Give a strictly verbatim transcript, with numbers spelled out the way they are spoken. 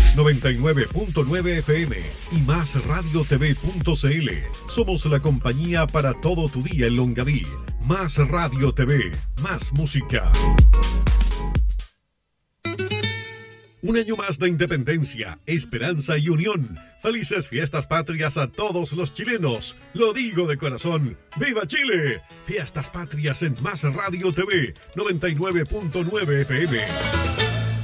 noventa y nueve punto nueve F M y más radio t v punto c l. Somos la compañía para todo tu día en Longaví. Más Radio T V, más música. Un año más de independencia, esperanza y unión. Felices fiestas patrias a todos los chilenos. Lo digo de corazón. ¡Viva Chile! Fiestas patrias en Más Radio T V, noventa y nueve punto nueve F M.